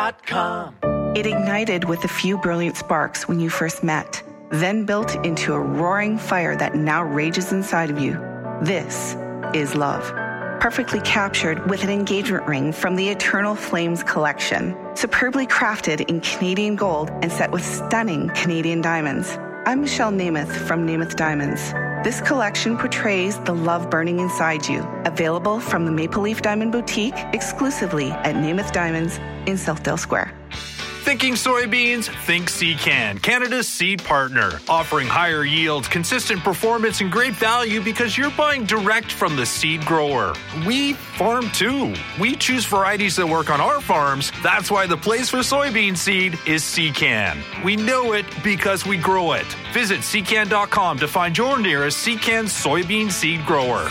soybeansseed.com. It ignited with a few brilliant sparks when you first met, then built into a roaring fire that now rages inside of you. This is love. Perfectly captured with an engagement ring from the Eternal Flames collection, superbly crafted in Canadian gold and set with stunning Canadian diamonds. I'm Michelle Namath from Namath Diamonds. This collection portrays the love burning inside you. Available from the Maple Leaf Diamond Boutique exclusively at Namath Diamonds in Southdale Square. Thinking soybeans? Think Secan, Canada's seed partner. Offering higher yields, consistent performance, and great value because you're buying direct from the seed grower. We farm too. We choose varieties that work on our farms. That's why the place for soybean seed is Secan. We know it because we grow it. Visit secan.com to find your nearest Secan soybean seed grower.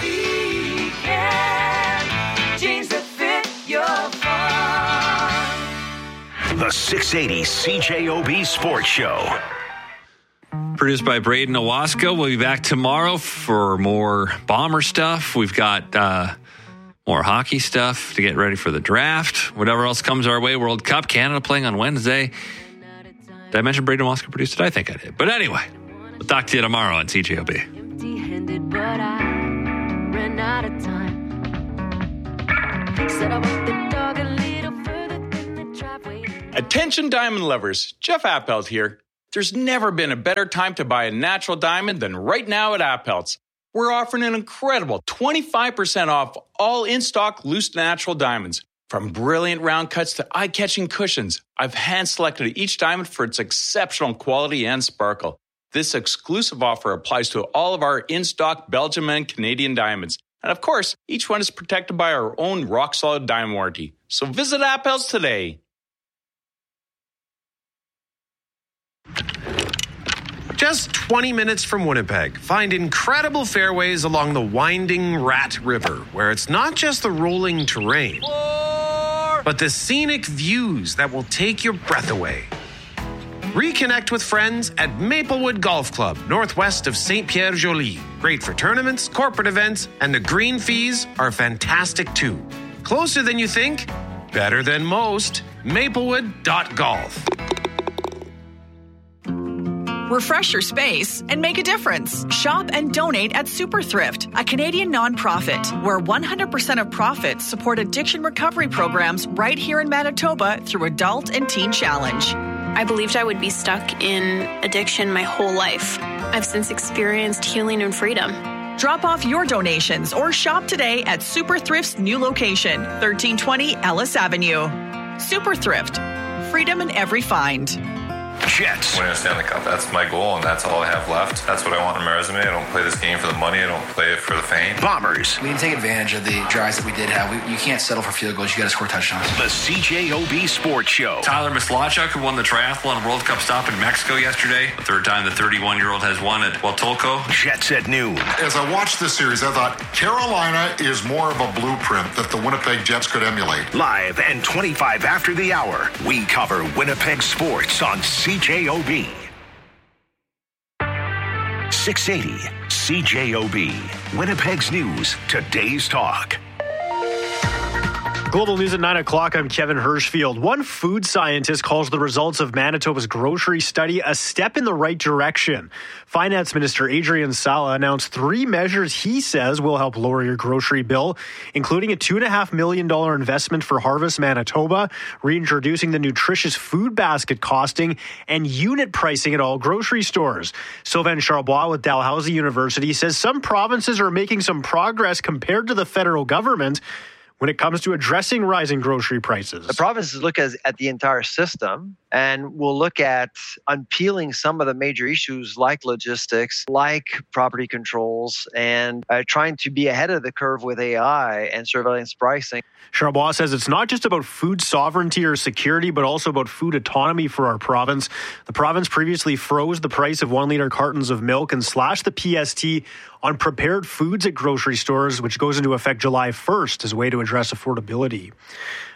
Secan, genes that fit your farm. The 680 CJOB Sports Show. Produced by Braden Owasco. We'll be back tomorrow for more Bomber stuff. We've got more hockey stuff to get ready for the draft. Whatever else comes our way. World Cup, Canada playing on Wednesday. Did I mention Braden Owasco produced it? I think I did. But anyway, we'll talk to you tomorrow on CJOB. Empty-handed, but I ran out of time. Said I walked the dog a little further than the driveway. Attention diamond lovers, Jeff Appelt here. There's never been a better time to buy a natural diamond than right now at Appelt's. We're offering an incredible 25% off all in-stock loose natural diamonds. From brilliant round cuts to eye-catching cushions, I've hand-selected each diamond for its exceptional quality and sparkle. This exclusive offer applies to all of our in-stock Belgium and Canadian diamonds. And of course, each one is protected by our own rock-solid diamond warranty. So visit Appelt's today. Just 20 minutes from Winnipeg, find incredible fairways along the winding Rat River, where it's not just the rolling terrain, but the scenic views that will take your breath away. Reconnect with friends at Maplewood Golf Club, northwest of St. Pierre-Jolie. Great for tournaments, corporate events, and the green fees are fantastic too. Closer than you think, better than most. Maplewood.golf. Refresh your space and make a difference. Shop and donate at Super Thrift, a Canadian nonprofit where 100% of profits support addiction recovery programs right here in Manitoba through Adult and Teen Challenge. I believed I would be stuck in addiction my whole life. I've since experienced healing and freedom. Drop off your donations or shop today at Super Thrift's new location, 1320 Ellis Avenue. Super Thrift, freedom in every find. Jets. Winning a Stanley Cup, that's my goal, and that's all I have left. That's what I want on my resume. I don't play this game for the money. I don't play it for the fame. Bombers. We need to take advantage of the drives that we did have. You can't settle for field goals. You got to score touchdowns. The CJOB Sports Show. Tyler Mislachuk, who won the triathlon World Cup stop in Mexico yesterday. The third time the 31-year-old has won at Huatulco. Jets at noon. As I watched this series, I thought Carolina is more of a blueprint that the Winnipeg Jets could emulate. Live and 25 after the hour, we cover Winnipeg sports on CJOB. 680 CJOB. Winnipeg's News, today's talk. Global News at 9 o'clock. I'm Kevin Hirschfield. One food scientist calls the results of Manitoba's grocery study a step in the right direction. Finance Minister Adrian Sala announced 3 measures he says will help lower your grocery bill, including a $2.5 million investment for Harvest Manitoba, reintroducing the nutritious food basket costing, and unit pricing at all grocery stores. Sylvain Charbois with Dalhousie University says some provinces are making some progress compared to the federal government when it comes to addressing rising grocery prices. The provinces look at the entire system and will look at unpeeling some of the major issues like logistics, like property controls, and trying to be ahead of the curve with AI and surveillance pricing. Charbois says it's not just about food sovereignty or security, but also about food autonomy for our province. The province previously froze the price of 1-liter cartons of milk and slashed the PST on prepared foods at grocery stores, which goes into effect July 1st as a way to address affordability.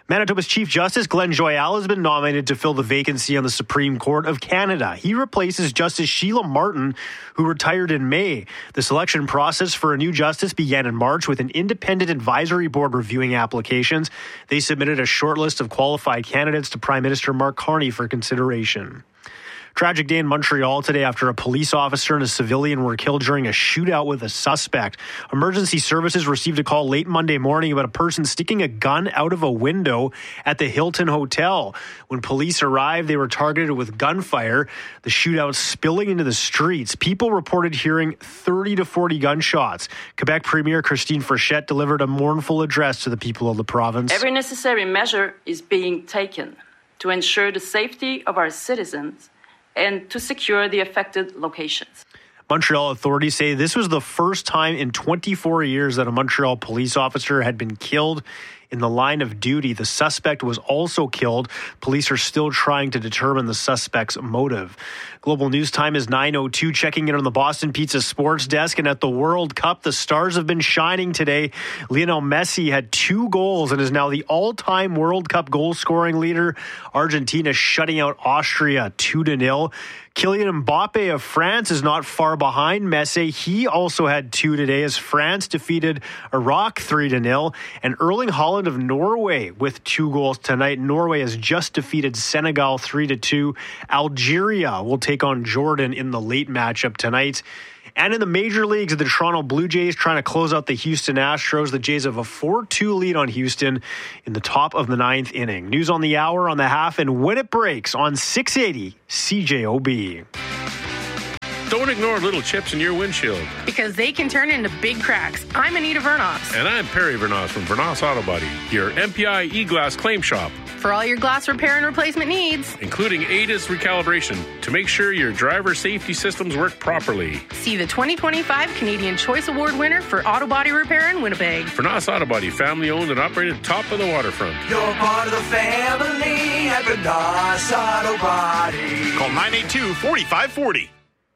Manitoba's Chief Justice Glenn Joyal has been nominated to fill the vacancy on the Supreme Court of Canada. He replaces Justice Sheila Martin, who retired in May. The selection process for a new justice began in March with an independent advisory board reviewing applications. They submitted a short list of qualified candidates to Prime Minister Mark Carney for consideration. Tragic day in Montreal today after a police officer and a civilian were killed during a shootout with a suspect. Emergency services received a call late Monday morning about a person sticking a gun out of a window at the Hilton Hotel. When police arrived, they were targeted with gunfire, the shootout spilling into the streets. People reported hearing 30 to 40 gunshots. Quebec Premier Christine Frechette delivered a mournful address to the people of the province. Every necessary measure is being taken to ensure the safety of our citizens and to secure the affected locations. Montreal authorities say this was the first time in 24 years that a Montreal police officer had been killed in the line of duty. The suspect was also killed. Police are still trying to determine the suspect's motive. Global News Time is 9:02. Checking in on the Boston Pizza Sports Desk. And at the World Cup, the stars have been shining today. Lionel Messi had 2 goals and is now the all-time World Cup goal-scoring leader. Argentina shutting out Austria 2-0. Kylian Mbappe of France is not far behind Messi. He also had 2 today as France defeated Iraq 3-0. And Erling Haaland of Norway with 2 goals tonight. Norway has just defeated Senegal 3-2. Algeria will take on Jordan in the late matchup tonight. And in the major leagues, the Toronto Blue Jays trying to close out the Houston Astros. The Jays have a 4-2 lead on Houston in the top of the 9th inning. News on the hour, on the half, and when it breaks on 680 CJOB. Don't ignore little chips in your windshield, because they can turn into big cracks. I'm Anita Vernos. And I'm Perry Vernos from Vernos Auto Body, your MPI e-glass claim shop. For all your glass repair and replacement needs, including ADAS recalibration to make sure your driver safety systems work properly. See the 2025 Canadian Choice Award winner for auto body repair in Winnipeg. Vernos Auto Body, family owned and operated top of the waterfront. You're part of the family at Vernos Auto Body. Call 982-4540.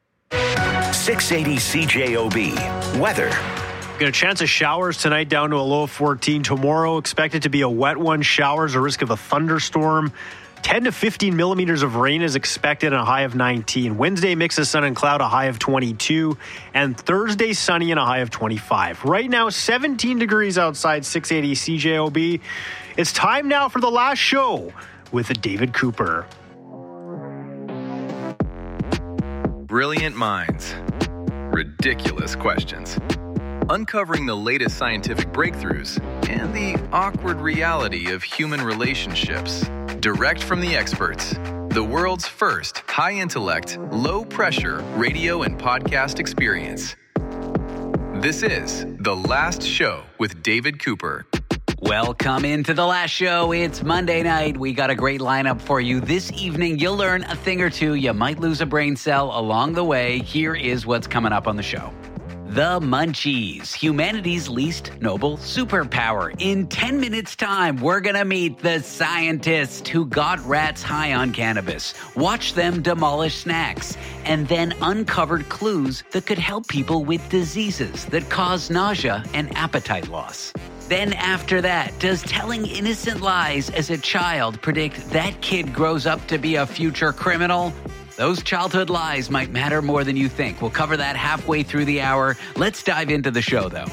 680 CJOB. Weather. Got a chance of showers tonight down to a low of 14. Tomorrow expected to be a wet one. Showers, a risk of a thunderstorm. 10 to 15 millimeters of rain is expected and a high of 19. Wednesday, mix of sun and cloud, a high of 22. And Thursday, sunny and a high of 25. Right now, 17 degrees outside 680 CJOB. It's time now for the last show with David Cooper. Brilliant minds. Ridiculous questions. Uncovering the latest scientific breakthroughs and the awkward reality of human relationships. Direct from the experts. The world's first high-intellect, low-pressure radio and podcast experience. This is The Last Show with David Cooper. Welcome into The Last Show. It's Monday night. We got a great lineup for you. This evening, you'll learn a thing or two. You might lose a brain cell along the way. Here is what's coming up on the show. The Munchies, humanity's least noble superpower. In 10 minutes' time, we're going to meet the scientists who got rats high on cannabis, watch them demolish snacks, and then uncovered clues that could help people with diseases that cause nausea and appetite loss. Then after that, does telling innocent lies as a child predict that kid grows up to be a future criminal? Those childhood lies might matter more than you think. We'll cover that halfway through the hour. Let's dive into the show, though.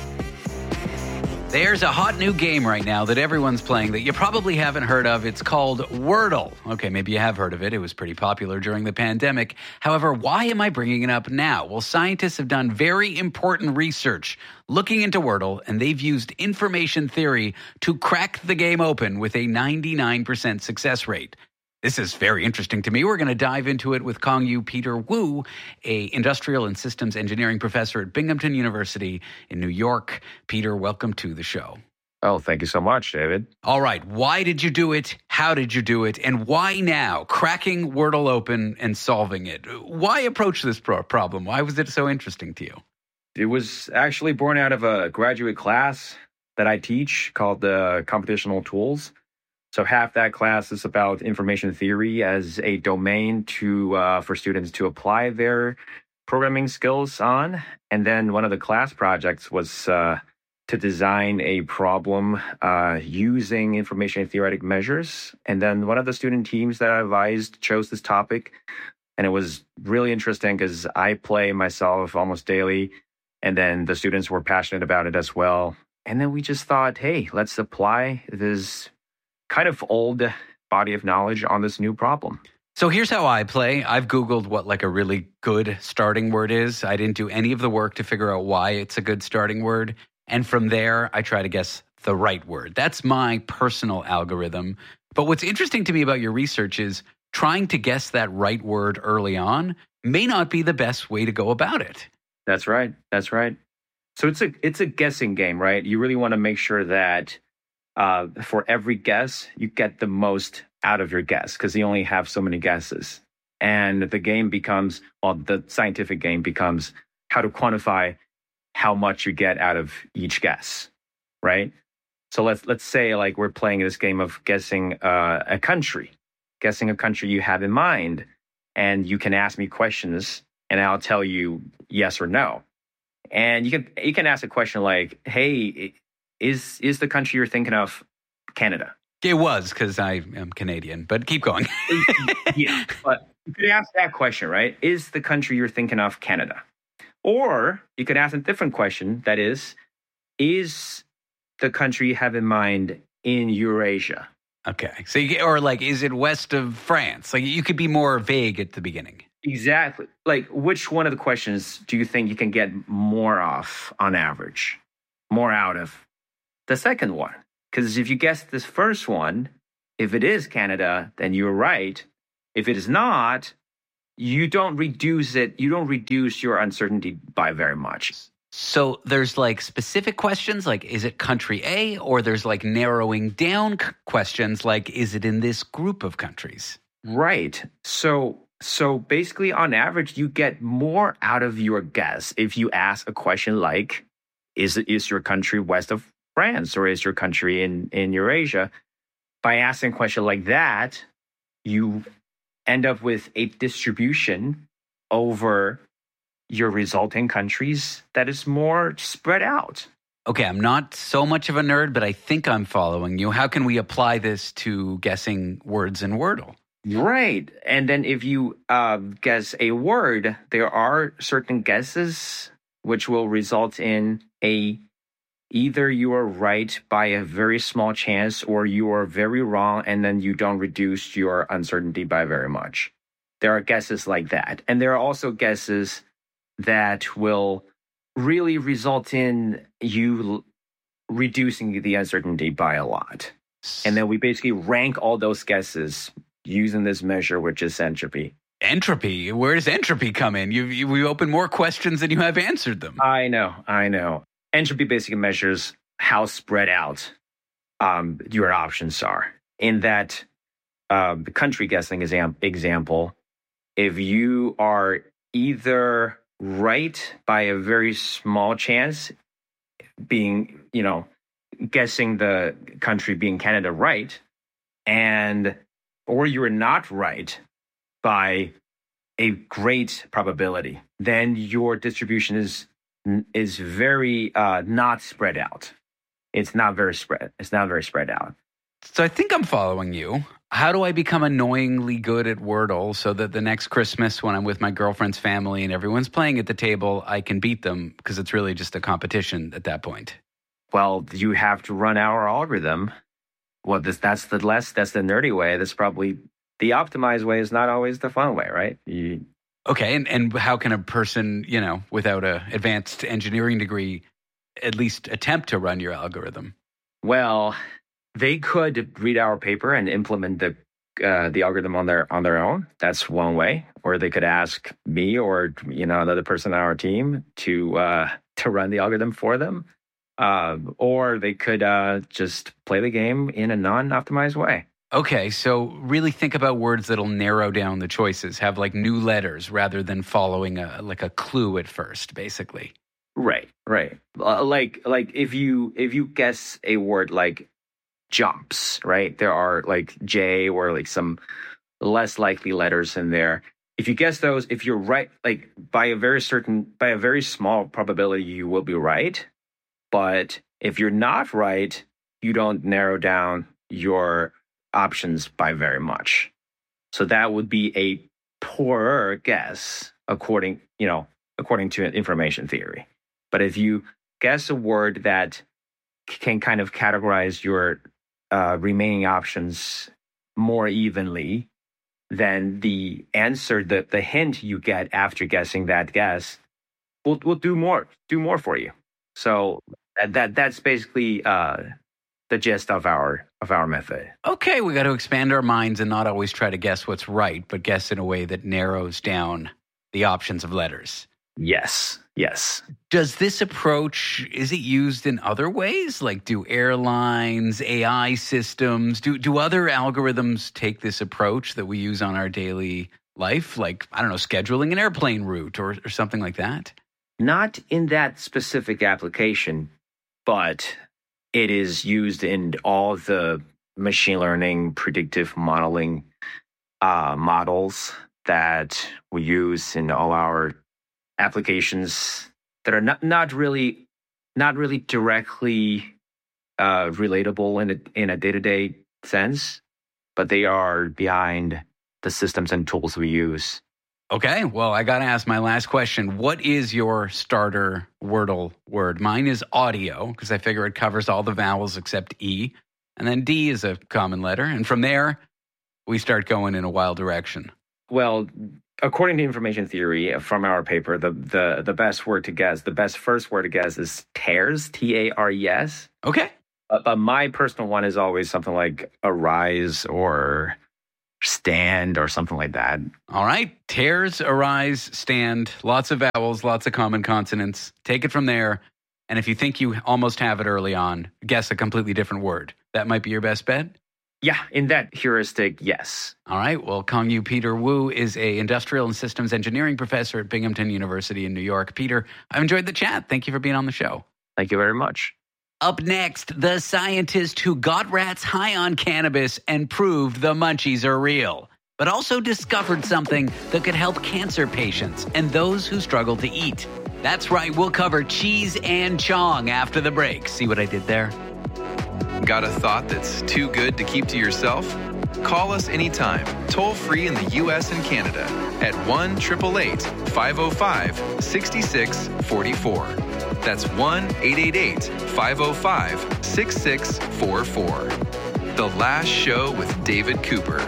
There's a hot new game right now that everyone's playing that you probably haven't heard of. It's called Wordle. Okay, maybe you have heard of it. It was pretty popular during the pandemic. However, why am I bringing it up now? Well, scientists have done very important research looking into Wordle, and they've used information theory to crack the game open with a 99% success rate. This is very interesting to me. We're going to dive into it with Kong-Yu Peter Wu, a industrial and systems engineering professor at Binghamton University in New York. Peter, welcome to the show. Oh, thank you so much, David. All right. Why did you do it? How did you do it? And why now? Cracking Wordle open and solving it. Why approach this problem? Why was it so interesting to you? It was actually born out of a graduate class that I teach called the Computational Tools. So half that class is about information theory as a domain for students to apply their programming skills on. And then one of the class projects was to design a problem using information theoretic measures. And then one of the student teams that I advised chose this topic. And it was really interesting because I play myself almost daily. And then the students were passionate about it as well. And then we just thought, hey, let's apply this kind of old body of knowledge on this new problem. So here's how I play. I've Googled what like a really good starting word is. I didn't do any of the work to figure out why it's a good starting word. And from there, I try to guess the right word. That's my personal algorithm. But what's interesting to me about your research is trying to guess that right word early on may not be the best way to go about it. That's right. That's right. So it's a guessing game, right? You really want to make sure that for every guess, you get the most out of your guess because you only have so many guesses. And the game becomes, well, the scientific game becomes how to quantify how much you get out of each guess, right? So let's say like we're playing this game of guessing a country you have in mind, and you can ask me questions, and I'll tell you yes or no. And you can ask a question like, "Hey, is the country you're thinking of Canada?" It was because I am Canadian, but keep going. Yeah, but you could ask that question, right? Is the country you're thinking of Canada? Or you could ask a different question, that is the country you have in mind in Eurasia? Okay. So is it west of France? Like you could be more vague at the beginning. Exactly. Like which one of the questions do you think you can get more off on average? More out of the second one? Because if you guess this first one, if it is Canada, then you're right. If it is not, you don't reduce your uncertainty by very much. So there's like specific questions like, is it country A? Or there's like narrowing down questions like, is it in this group of countries? Right. So basically on average, you get more out of your guess if you ask a question like, is your country west of France or is your country in Eurasia? By asking a question like that, you end up with a distribution over your resulting countries that is more spread out. Okay, I'm not so much of a nerd, but I think I'm following you. How can we apply this to guessing words in Wordle? Right. And then if you guess a word, there are certain guesses which will result in either you are right by a very small chance or you are very wrong and then you don't reduce your uncertainty by very much. There are guesses like that. And there are also guesses that will really result in you reducing the uncertainty by a lot. And then we basically rank all those guesses using this measure, which is entropy. Entropy? Where does entropy come in? We open more questions than you have answered them. I know. Entropy basically measures how spread out your options are. In that the country guessing example, if you are either right by a very small chance, being, guessing the country being Canada right, or you're not right by a great probability, then your distribution is very not spread out. It's not very spread out. So I think I'm following you. How do I become annoyingly good at Wordle so that the next Christmas when I'm with my girlfriend's family and everyone's playing at the table, I can beat them because it's really just a competition at that point? Well, you have to run our algorithm. Well, that's the nerdy way. That's probably the optimized way is not always the fun way, right? Okay, and how can a person, without an advanced engineering degree, at least attempt to run your algorithm? Well, they could read our paper and implement the algorithm on their own. That's one way. Or they could ask me or another person on our team to run the algorithm for them. Or they could just play the game in a non-optimized way. Okay, so really think about words that'll narrow down the choices, have like new letters rather than following a clue at first, basically. Right. Like if you guess a word like jumps, right? There are like J or like some less likely letters in there. If you guess those, if you're right, like by a very small probability, you will be right. But If you're not right, you don't narrow down your options by very much. So that would be a poorer guess according to information theory. But if you guess a word that can kind of categorize your remaining options more evenly, then the answer, the hint you get after guessing that guess will do more for you. So that's basically the gist of our method. Okay, we got to expand our minds and not always try to guess what's right, but guess in a way that narrows down the options of letters. Yes. Does this approach, is it used in other ways? Like, do airlines, AI systems, do other algorithms take this approach that we use on our daily life? Like, I don't know, scheduling an airplane route or something like that? Not in that specific application, but it is used in all the machine learning, predictive modeling models that we use in all our applications that are not really directly relatable in a day-to-day sense, but they are behind the systems and tools we use. Okay, well, I got to ask my last question. What is your starter Wordle word? Mine is audio, because I figure it covers all the vowels except E. And then D is a common letter. And from there, we start going in a wild direction. Well, according to information theory from our paper, the best word to guess, the best first word to guess is tares, T-A-R-E-S. Okay. But my personal one is always something like arise or stand or something like that. All right. Tares, arise, stand. Lots of vowels, lots of common consonants. Take it from there. And if you think you almost have it early on, guess a completely different word. That might be your best bet? Yeah, in that heuristic, yes. All right. Well, Kong-Yu Peter Wu is a industrial and systems engineering professor at Binghamton University in New York. Peter, I've enjoyed the chat. Thank you for being on the show. Thank you very much. Up next, the scientist who got rats high on cannabis and proved the munchies are real, but also discovered something that could help cancer patients and those who struggle to eat. That's right. We'll cover cheese and chong after the break. See what I did there? Got a thought that's too good to keep to yourself? Call us anytime, toll free in the U.S. and Canada at 1-888-505-6644. That's 1-888-505-6644. The Last Show with David Cooper.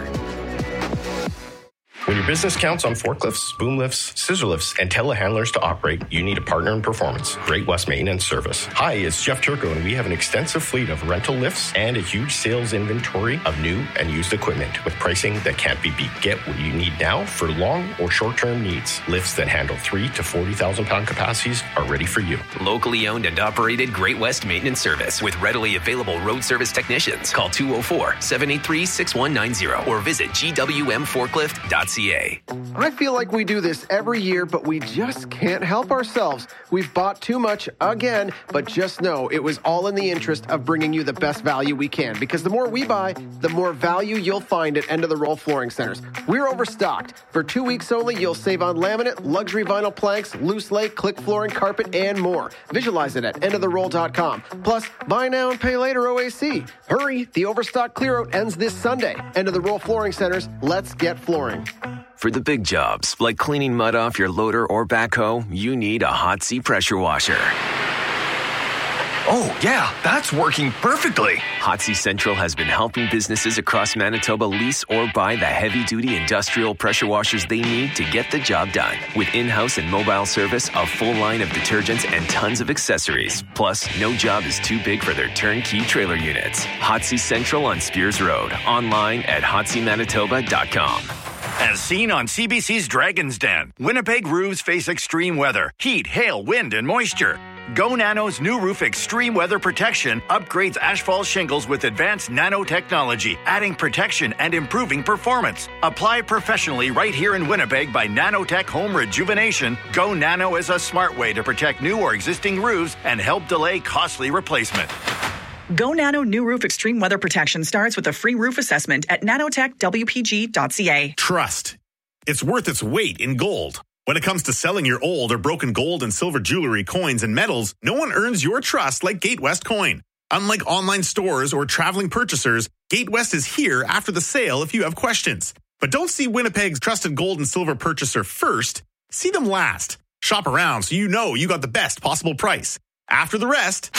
When your business counts on forklifts, boom lifts, scissor lifts, and telehandlers to operate, you need a partner in performance. Great West Maintenance Service. Hi, it's Jeff Turco, and we have an extensive fleet of rental lifts and a huge sales inventory of new and used equipment with pricing that can't be beat. Get what you need now for long or short-term needs. Lifts that handle 3 to 40,000 pound capacities are ready for you. Locally owned and operated Great West Maintenance Service with readily available road service technicians. Call 204-783-6190 or visit gwmforklift.ca. I feel like we do this every year, but we just can't help ourselves. We've bought too much again, but just know it was all in the interest of bringing you the best value we can, because the more we buy, the more value you'll find at End of the Roll Flooring Centers. We're overstocked. For 2 weeks only, you'll save on laminate, luxury vinyl planks, loose lay, click flooring, carpet, and more. Visualize it at endoftheroll.com. Plus, buy now and pay later OAC. Hurry, the overstock clear-out ends this Sunday. End of the Roll Flooring Centers, let's get flooring. For the big jobs, like cleaning mud off your loader or backhoe, you need a Hot Sea pressure washer. Oh, yeah, that's working perfectly. Hot Sea Central has been helping businesses across Manitoba lease or buy the heavy-duty industrial pressure washers they need to get the job done. With in-house and mobile service, a full line of detergents, and tons of accessories. Plus, no job is too big for their turnkey trailer units. Hot Sea Central on Spears Road. Online at hotseamanitoba.com. As seen on CBC's Dragon's Den, Winnipeg roofs face extreme weather, heat, hail, wind, and moisture. Go Nano's new roof extreme weather protection upgrades asphalt shingles with advanced nanotechnology, adding protection and improving performance. Apply professionally right here in Winnipeg by Nanotech Home Rejuvenation. Go Nano is a smart way to protect new or existing roofs and help delay costly replacement. Go Nano New Roof Extreme Weather Protection starts with a free roof assessment at nanotechwpg.ca. Trust. It's worth its weight in gold. When it comes to selling your old or broken gold and silver jewelry, coins, and metals, no one earns your trust like GateWest Coin. Unlike online stores or traveling purchasers, GateWest is here after the sale if you have questions. But don't see Winnipeg's trusted gold and silver purchaser first. See them last. Shop around so you know you got the best possible price. After the rest,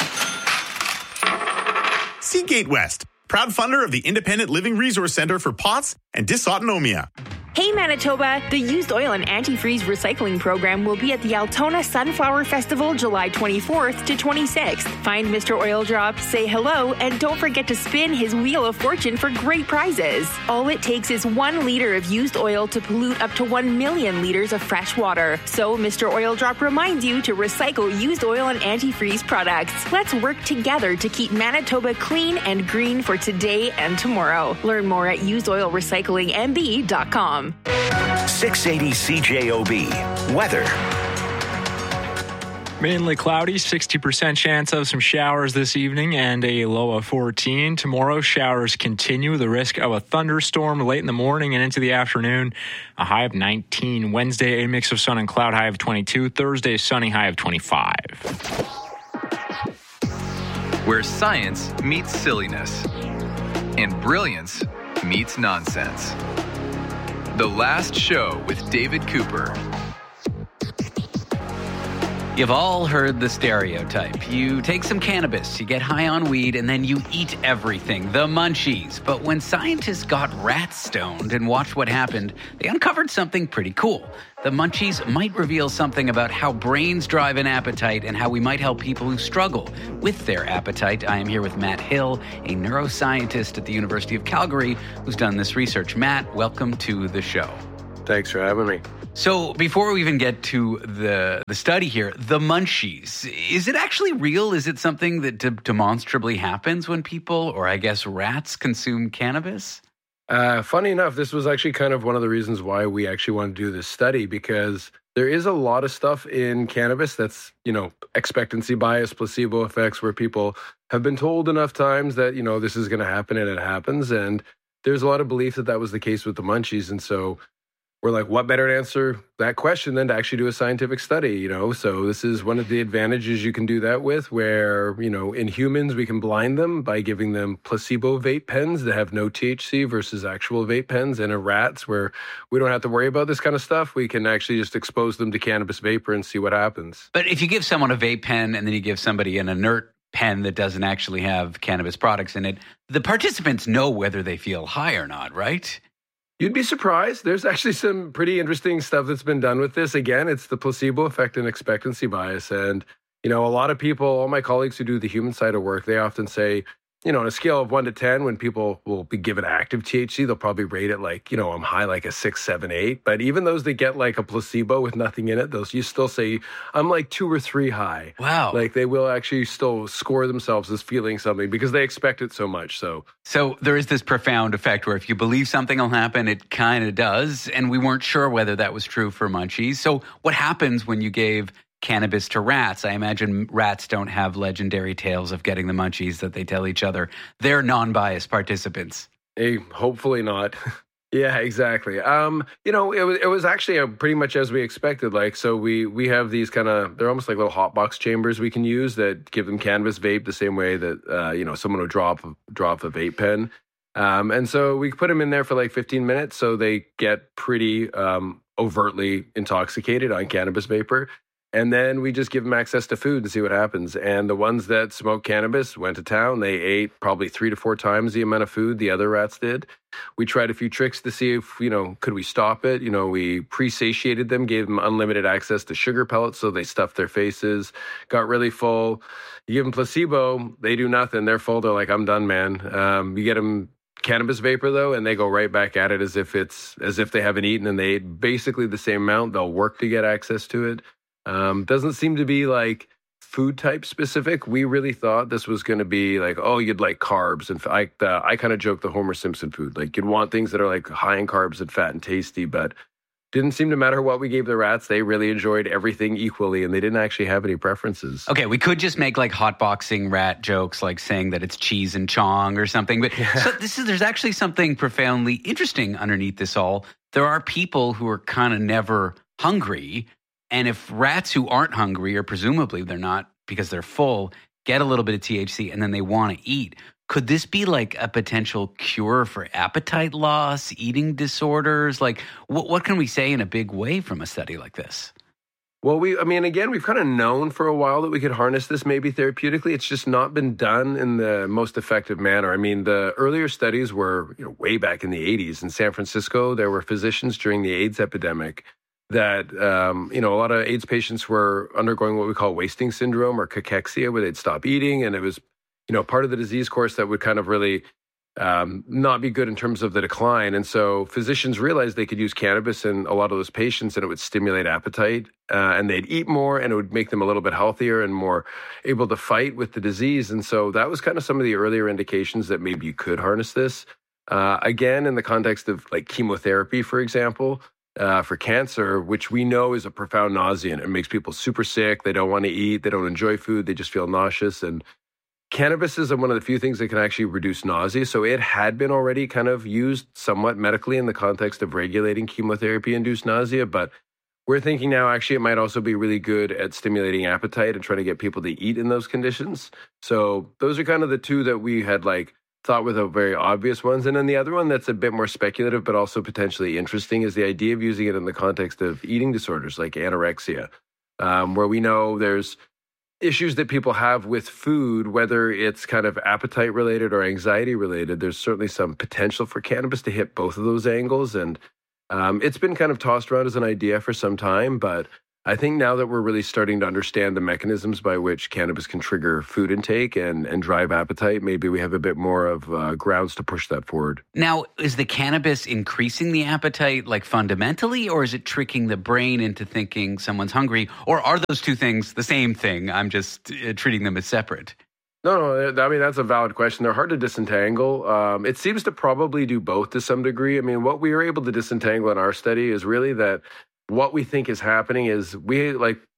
see GateWest, proud funder of the Independent Living Resource Center for POTS and Dysautonomia. Hey Manitoba, the used oil and antifreeze recycling program will be at the Altona Sunflower Festival July 24th to 26th. Find Mr. Oil Drop, say hello, and don't forget to spin his Wheel of Fortune for great prizes. All it takes is 1 liter of used oil to pollute up to 1 million liters of fresh water. So Mr. Oil Drop reminds you to recycle used oil and antifreeze products. Let's work together to keep Manitoba clean and green for today and tomorrow. Learn more at usedoilrecyclingmb.com. 680 CJOB. Weather. Mainly cloudy, 60% chance of some showers this evening and a low of 14. Tomorrow, showers continue. The risk of a thunderstorm late in the morning and into the afternoon. A high of 19. Wednesday, a mix of sun and cloud, high of 22. Thursday, sunny, high of 25. Where science meets silliness and brilliance meets nonsense. The Last Show with David Cooper. You've all heard the stereotype. You take some cannabis, you get high on weed, and then you eat everything, the munchies. But when scientists got rats stoned and watched what happened, they uncovered something pretty cool. The munchies might reveal something about how brains drive an appetite and how we might help people who struggle with their appetite. I am here with Matt Hill, a neuroscientist at the University of Calgary who's done this research. Matt, welcome to the show. Thanks for having me. So before we even get to the study here, the munchies, is it actually real? Is it something that demonstrably happens when people, or I guess rats, consume cannabis? Funny enough, this was actually kind of one of the reasons why we actually want to do this study, because there is a lot of stuff in cannabis that's, expectancy bias, placebo effects, where people have been told enough times that, this is going to happen and it happens. And there's a lot of belief that that was the case with the munchies. And so we're like, what better to answer that question than to actually do a scientific study, So this is one of the advantages you can do that with, where, in humans, we can blind them by giving them placebo vape pens that have no THC versus actual vape pens. And in rats, where we don't have to worry about this kind of stuff, we can actually just expose them to cannabis vapor and see what happens. But if you give someone a vape pen and then you give somebody an inert pen that doesn't actually have cannabis products in it, the participants know whether they feel high or not, right? You'd be surprised. There's actually some pretty interesting stuff that's been done with this. Again, it's the placebo effect and expectancy bias. And, a lot of people, all my colleagues who do the human side of work, they often say, on a scale of 1 to 10, when people will be given active THC, they'll probably rate it like, I'm high like a 6, 7, 8. But even those that get like a placebo with nothing in it, you still say, I'm like 2 or 3 high. Wow. Like they will actually still score themselves as feeling something because they expect it so much. So there is this profound effect where if you believe something will happen, it kind of does. And we weren't sure whether that was true for munchies. So what happens when you gave cannabis to rats? I imagine rats don't have legendary tales of getting the munchies that they tell each other. They're non-biased participants. Hey, hopefully not. Yeah, exactly. It was actually pretty much as we expected. So we have these they're almost like little hot box chambers we can use that give them cannabis vape the same way that, someone would drop a vape pen. And so we put them in there for like 15 minutes. So they get pretty overtly intoxicated on cannabis vapor. And then we just give them access to food and see what happens. And the ones that smoked cannabis went to town. They ate probably 3 to 4 times the amount of food the other rats did. We tried a few tricks to see if, could we stop it? We pre-satiated them, gave them unlimited access to sugar pellets. So they stuffed their faces, got really full. You give them placebo, they do nothing. They're full. They're like, I'm done, man. You get them cannabis vapor though, and they go right back at it as if they haven't eaten and they ate basically the same amount. They'll work to get access to it. Doesn't seem to be like food type specific. We really thought this was going to be like, you'd like carbs. And I kind of joke the Homer Simpson food. Like you'd want things that are like high in carbs and fat and tasty, but didn't seem to matter what we gave the rats. They really enjoyed everything equally, and they didn't actually have any preferences. Okay, we could just make like hotboxing rat jokes, like saying that it's cheese and chong or something. But there's actually something profoundly interesting underneath this all. There are people who are kind of never hungry. And if rats who aren't hungry, or presumably they're not because they're full, get a little bit of THC and then they want to eat, could this be like a potential cure for appetite loss, eating disorders? Like, what can we say in a big way from a study like this? Well, we've kind of known for a while that we could harness this maybe therapeutically. It's just not been done in the most effective manner. I mean, the earlier studies were way back in the 80s in San Francisco. There were physicians during the AIDS epidemic that, a lot of AIDS patients were undergoing what we call wasting syndrome or cachexia, where they'd stop eating. And it was, part of the disease course that would kind of really not be good in terms of the decline. And so physicians realized they could use cannabis in a lot of those patients and it would stimulate appetite and they'd eat more and it would make them a little bit healthier and more able to fight with the disease. And so that was kind of some of the earlier indications that maybe you could harness this. Again, in the context of like chemotherapy, for example, for cancer, which we know is a profound nausea and it makes people super sick. They don't want to eat. They don't enjoy food. They just feel nauseous. And cannabis is one of the few things that can actually reduce nausea. So it had been already kind of used somewhat medically in the context of regulating chemotherapy-induced nausea. But we're thinking now actually it might also be really good at stimulating appetite and trying to get people to eat in those conditions. So those are kind of the two that we had thought were the very obvious ones. And then the other one that's a bit more speculative but also potentially interesting is the idea of using it in the context of eating disorders like anorexia, where we know there's issues that people have with food, whether it's kind of appetite related or anxiety related. There's certainly some potential for cannabis to hit both of those angles. And it's been kind of tossed around as an idea for some time, but I think now that we're really starting to understand the mechanisms by which cannabis can trigger food intake and drive appetite, maybe we have a bit more of grounds to push that forward. Now, is the cannabis increasing the appetite fundamentally, or is it tricking the brain into thinking someone's hungry? Or are those two things the same thing? I'm just treating them as separate. No, I mean, that's a valid question. They're hard to disentangle. It seems to probably do both to some degree. I mean, what we were able to disentangle in our study is really that what we think is happening is we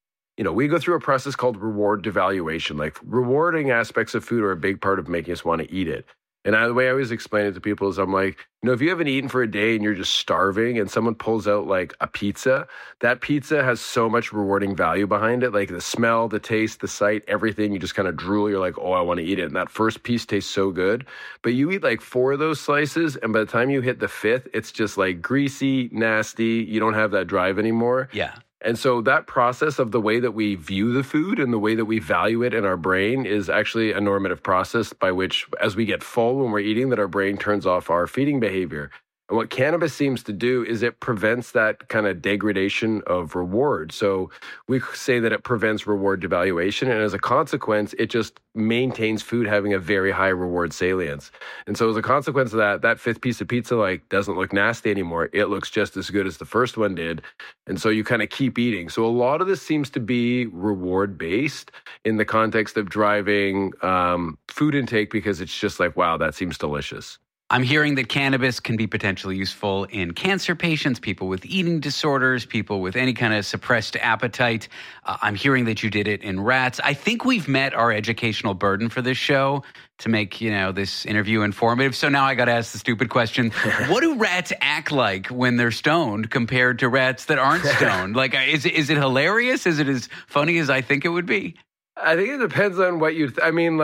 go through a process called reward devaluation. Like rewarding aspects of food are a big part of making us want to eat it. And the way I always explain it to people is I'm like, if you haven't eaten for a day and you're just starving and someone pulls out like a pizza, that pizza has so much rewarding value behind it. Like the smell, the taste, the sight, everything, you just kind of drool. You're like, oh, I want to eat it. And that first piece tastes so good. But you eat like 4 of those slices. And by the time you hit the 5th, it's just like greasy, nasty. You don't have that drive anymore. Yeah. And so that process of the way that we view the food and the way that we value it in our brain is actually a normative process by which, as we get full when we're eating, that our brain turns off our feeding behavior. And what cannabis seems to do is it prevents that kind of degradation of reward. So we say that it prevents reward devaluation. And as a consequence, it just maintains food having a very high reward salience. And so as a consequence of that 5th piece of pizza doesn't look nasty anymore. It looks just as good as the first one did. And so you kind of keep eating. So a lot of this seems to be reward based in the context of driving food intake because it's just like, wow, that seems delicious. I'm hearing that cannabis can be potentially useful in cancer patients, people with eating disorders, people with any kind of suppressed appetite. I'm hearing that you did it in rats. I think we've met our educational burden for this show to make, this interview informative. So now I got to ask the stupid question. What do rats act like when they're stoned compared to rats that aren't stoned? Is it hilarious? Is it as funny as I think it would be? I think it depends on what like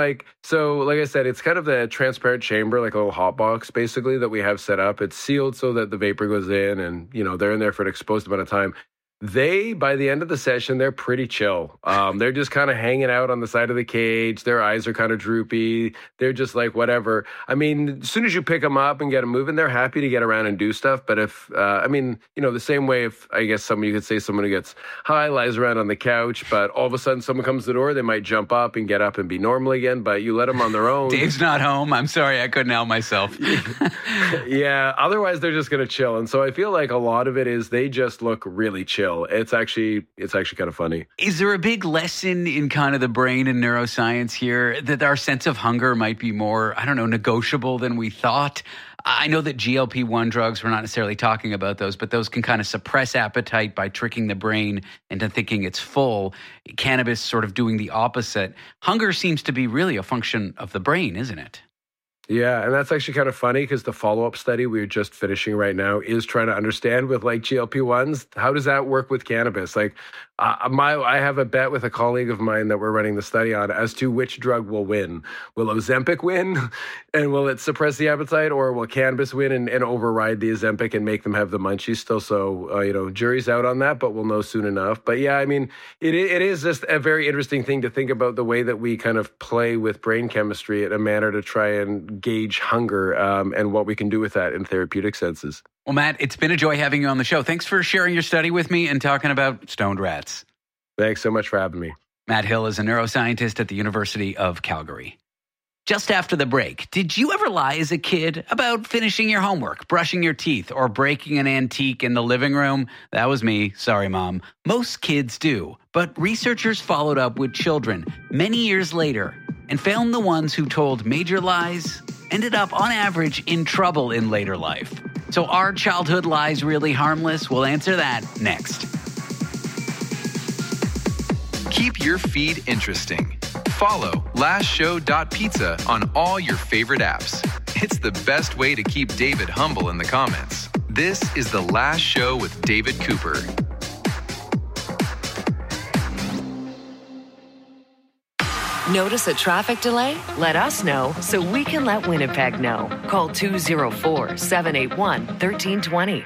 I said, it's kind of the transparent chamber, like a little hot box, basically, that we have set up. It's sealed so that the vapor goes in and, they're in there for an exposed amount of time. By the end of the session, they're pretty chill. They're just kind of hanging out on the side of the cage. Their eyes are kind of droopy. They're just like, whatever. I mean, as soon as you pick them up and get them moving, they're happy to get around and do stuff. But if, the same way if, I guess you could say someone who gets high lies around on the couch, but all of a sudden someone comes to the door, they might jump up and get up and be normal again, but you let them on their own. Dave's not home. I'm sorry, I couldn't help myself. Yeah, otherwise they're just going to chill. And so I feel like a lot of it is they just look really chill. It's actually kind of funny. Is there a big lesson in kind of the brain and neuroscience here that our sense of hunger might be more, negotiable than we thought? I know that GLP-1 drugs, we're not necessarily talking about those, but those can kind of suppress appetite by tricking the brain into thinking it's full. Cannabis sort of doing the opposite. Hunger seems to be really a function of the brain, isn't it? Yeah, and that's actually kind of funny because the follow-up study we're just finishing right now is trying to understand with like GLP-1s, how does that work with cannabis? Like I have a bet with a colleague of mine that we're running the study on as to which drug will win. Will Ozempic win and will it suppress the appetite, or will cannabis win and override the Ozempic and make them have the munchies still? So, jury's out on that, but we'll know soon enough. But yeah, I mean, it is just a very interesting thing to think about the way that we kind of play with brain chemistry in a manner to try and gauge hunger and what we can do with that in therapeutic senses. Well, Matt, it's been a joy having you on the show. Thanks for sharing your study with me and talking about stoned rats. Thanks so much for having me. Matt Hill is a neuroscientist at the University of Calgary. Just after the break, did you ever lie as a kid about finishing your homework, brushing your teeth, or breaking an antique in the living room? That was me. Sorry, Mom. Most kids do. But researchers followed up with children many years later and found the ones who told major lies ended up, on average, in trouble in later life. So are childhood lies really harmless? We'll answer that next. Keep your feed interesting. Follow lastshow.pizza on all your favorite apps. It's the best way to keep David humble in the comments. This is The Last Show with David Cooper. Notice a traffic delay? Let us know so we can let Winnipeg know. Call 204-781-1320.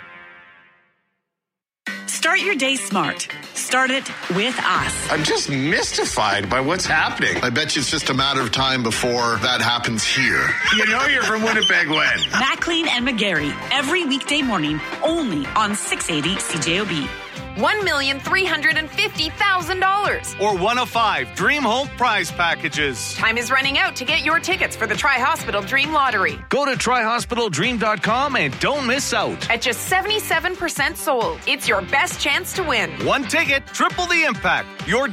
Start your day smart. Start it with us. I'm just mystified by what's happening. I bet you it's just a matter of time before that happens here. You know you're from Winnipeg when? McLean and McGarry, every weekday morning, only on 680 CJOB. $1,350,000. Or one of 5 Dream Home prize packages. Time is running out to get your tickets for the Tri-Hospital Dream Lottery. Go to TriHospitalDream.com and don't miss out. At just 77% sold, it's your best chance to win. One ticket, triple the impact. Your